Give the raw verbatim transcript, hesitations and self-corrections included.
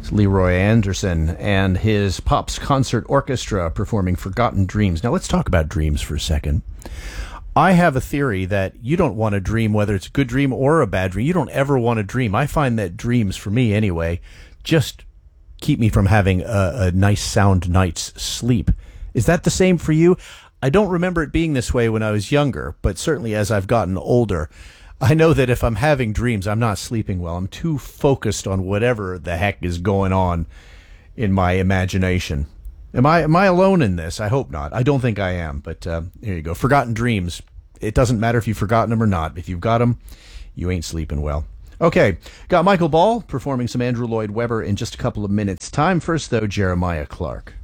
Leroy Anderson and his Pops Concert Orchestra performing Forgotten Dreams. Now let's talk about dreams for a second. I have a theory that you don't want to dream, whether it's a good dream or a bad dream. You don't ever want to dream. I find that dreams, for me anyway, just keep me from having a, a nice sound night's sleep. Is that the same for you? I don't remember it being this way when I was younger, but certainly as I've gotten older, I know that if I'm having dreams, I'm not sleeping well. I'm too focused on whatever the heck is going on in my imagination. Am I am I alone in this? I hope not. I don't think I am, but uh, here you go. Forgotten Dreams. It doesn't matter if you've forgotten them or not. If you've got them, you ain't sleeping well. Okay, got Michael Ball performing some Andrew Lloyd Webber in just a couple of minutes. Time first, though, Jeremiah Clark.